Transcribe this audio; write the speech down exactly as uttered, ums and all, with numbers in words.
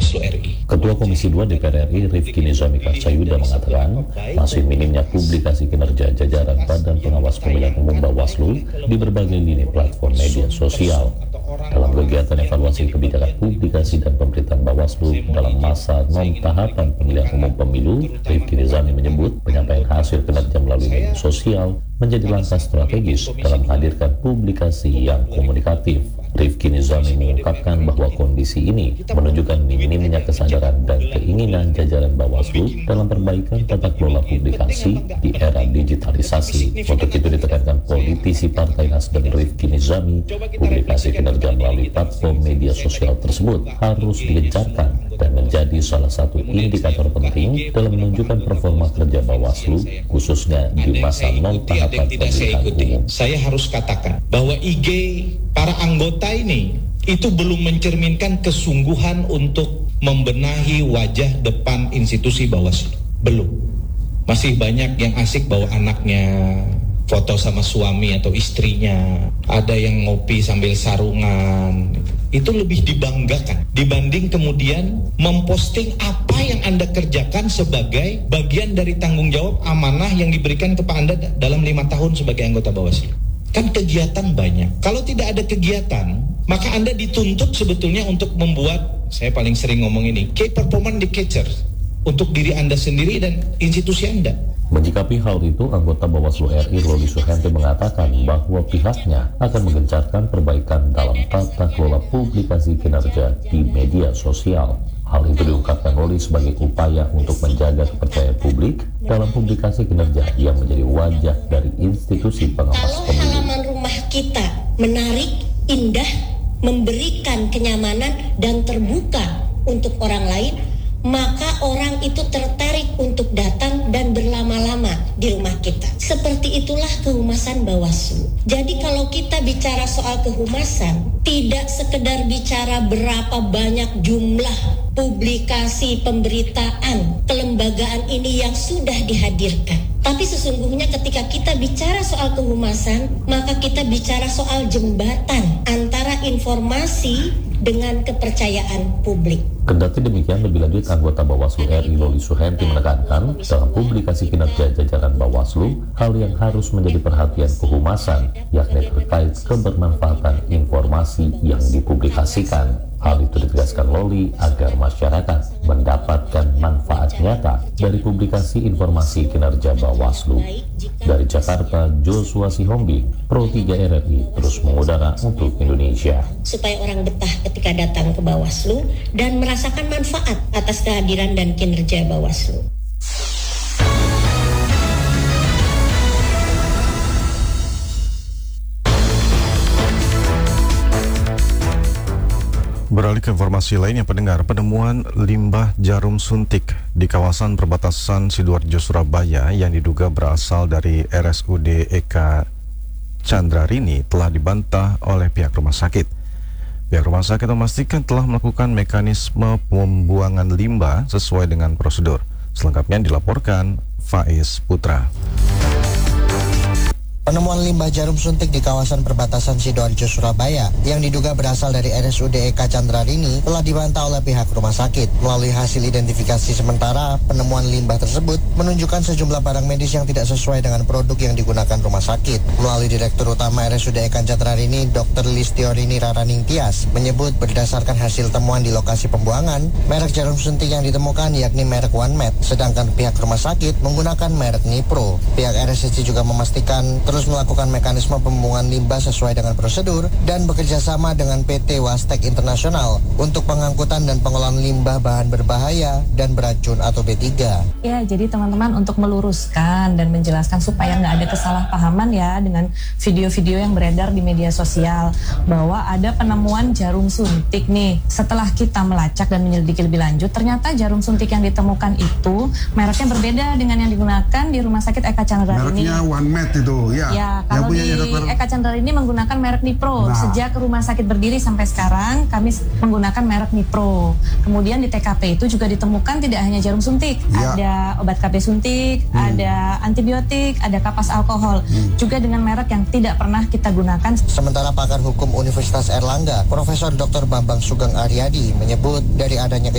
Bawaslu R I. Ketua Komisi dua D P R R I Rifki Nizami Karsayuda mengatakan masih minimnya publikasi kinerja jajaran Badan Pengawas Pemilihan Umum Bawaslu di berbagai lini platform media sosial. Dalam kegiatan evaluasi kebijakan publikasi dan pemberitaan Bawaslu dalam masa non-tahapan pemilihan umum pemilu, Rifki Nizami menyebut penyampaian hasil kinerja melalui media sosial menjadi langkah strategis dalam menghadirkan publikasi yang komunikatif. Rifki Nizami mengungkapkan bahwa kondisi ini menunjukkan minimnya kesadaran dan keinginan jajaran Bawaslu dalam perbaikan tata kelola publikasi di era digitalisasi. Untuk itu ditekankan politisi Partai Nasdem Rifki Nizami, publikasi kinerja melalui platform media sosial tersebut harus digencarkan dan menjadi salah satu indikator penting dalam menunjukkan performa kerja Bawaslu, khususnya di masa non-tahapan pemilihan umum. Saya harus katakan bahwa I G para anggota ini itu belum mencerminkan kesungguhan untuk membenahi wajah depan institusi Bawaslu. Belum. Masih banyak yang asik bawa anaknya, foto sama suami atau istrinya, ada yang ngopi sambil sarungan. Itu lebih dibanggakan dibanding kemudian memposting apa yang Anda kerjakan sebagai bagian dari tanggung jawab amanah yang diberikan kepada Anda dalam lima tahun sebagai anggota Bawaslu. Kan kegiatan banyak. Kalau tidak ada kegiatan, maka Anda dituntut sebetulnya untuk membuat, saya paling sering ngomong ini, key performance indicators untuk diri Anda sendiri dan institusi Anda. Menyikapi hal itu, anggota Bawaslu R I Loli Suhenti mengatakan bahwa pihaknya akan menggencarkan perbaikan dalam tata kelola publikasi kinerja di media sosial. Hal itu diungkapkan Loli sebagai upaya untuk menjaga kepercayaan publik dalam publikasi kinerja yang menjadi wajah dari institusi pengawas pemilu. Kalau halaman rumah kita menarik, indah, memberikan kenyamanan dan terbuka untuk orang lain, maka orang itu tertarik untuk datang dan berlama-lama di rumah kita. Seperti itulah kehumasan Bawaslu. Jadi kalau kita bicara soal kehumasan, tidak sekedar bicara berapa banyak jumlah publikasi pemberitaan kelembagaan ini yang sudah dihadirkan. Tapi sesungguhnya ketika kita bicara soal kehumasan, maka kita bicara soal jembatan antara informasi dengan kepercayaan publik. Kendati demikian, lebih lanjut anggota Bawaslu R I Loli Suhenti menekankan dalam publikasi kinerja jajaran Bawaslu, hal yang harus menjadi perhatian kehumasan, yakni terkait kebermanfaatan informasi yang dipublikasikan. Hal itu ditegaskan Loli agar masyarakat mendapatkan manfaat nyata dari publikasi informasi kinerja Bawaslu. Dari Jakarta, Joshua Sihombing, Pro tiga R R I terus mengudara untuk Indonesia. Supaya orang betah ketika datang ke Bawaslu dan merasakan manfaat atas kehadiran dan kinerja Bawaslu. Beralih ke informasi lain yang pendengar, penemuan limbah jarum suntik di kawasan perbatasan Sidoarjo Surabaya yang diduga berasal dari R S U D E K Candrarini telah dibantah oleh pihak rumah sakit. Pihak rumah sakit memastikan telah melakukan mekanisme pembuangan limbah sesuai dengan prosedur. Selengkapnya dilaporkan Faiz Putra. Penemuan limbah jarum suntik di kawasan perbatasan Sidoarjo Surabaya yang diduga berasal dari R S U D E K Candrarini telah dibantah oleh pihak rumah sakit. Melalui hasil identifikasi sementara, penemuan limbah tersebut menunjukkan sejumlah barang medis yang tidak sesuai dengan produk yang digunakan rumah sakit. Melalui Direktur Utama R S U D E K Candrarini, Dokter Listiorini Raraning Tias, menyebut berdasarkan hasil temuan di lokasi pembuangan, merek jarum suntik yang ditemukan yakni merek OneMed, sedangkan pihak rumah sakit menggunakan merek Nipro. Pihak R S U D juga memastikan terus melakukan mekanisme pembuangan limbah sesuai dengan prosedur dan bekerja sama dengan P T Wastek Internasional untuk pengangkutan dan pengolahan limbah bahan berbahaya dan beracun atau B tiga. Ya, jadi teman-teman untuk meluruskan dan menjelaskan supaya nggak ada kesalahpahaman ya dengan video-video yang beredar di media sosial bahwa ada penemuan jarum suntik nih. Setelah kita melacak dan menyelidiki lebih lanjut, ternyata jarum suntik yang ditemukan itu mereknya berbeda dengan yang digunakan di Rumah Sakit Eka Candrarini. Mereknya OneMed itu, ya. Ya, kalau di Eka Candrarini menggunakan merek Nipro. Nah. Sejak rumah sakit berdiri sampai sekarang, kami menggunakan merek Nipro. Kemudian di T K P itu juga ditemukan tidak hanya jarum suntik, ya. Ada obat K B suntik, hmm. ada antibiotik, ada kapas alkohol, hmm. juga dengan merek yang tidak pernah kita gunakan. Sementara pakar hukum Universitas Erlangga, Profesor Doktor Bambang Sugeng Aryadi menyebut dari adanya